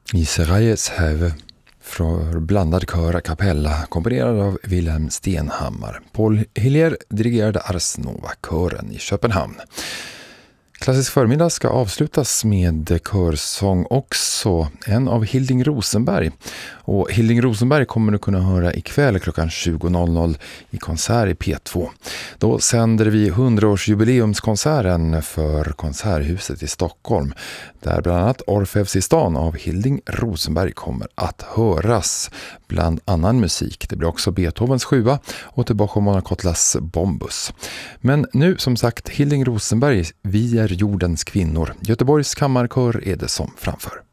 I Serrayes Häve för blandad kör a cappella komponerad av Wilhelm Stenhammar. Paul Hillier dirigerade Ars Nova-kören i Köpenhamn. Klassisk förmiddag ska avslutas med körsång också, en av Hilding Rosenberg. Och Hilding Rosenberg kommer du kunna höra ikväll klockan 20.00 i konsert i P2. Då sänder vi 100-årsjubileumskonserten för Konserthuset i Stockholm, där bland annat Orfeus i stan av Hilding Rosenberg kommer att höras. Bland annan musik. Det blir också Beethovens 7 och tillbaka Monacotlas Bombus. Men nu som sagt Hilding Rosenberg, Vi är jordens kvinnor. Göteborgs kammarkör är det som framför.